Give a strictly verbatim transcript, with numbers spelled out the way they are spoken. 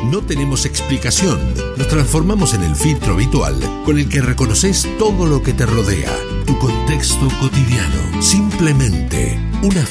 No tenemos explicación. Nos transformamos en el filtro habitual con el que reconoces todo lo que te rodea. Tu contexto cotidiano. Simplemente una